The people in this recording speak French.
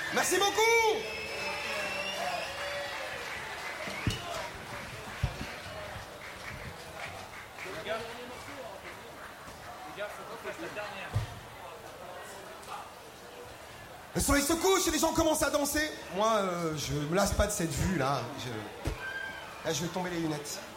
Merci beaucoup. Le soleil se couche et les gens commencent à danser. Moi, je me lasse pas de cette vue là. Là, je vais tomber les lunettes.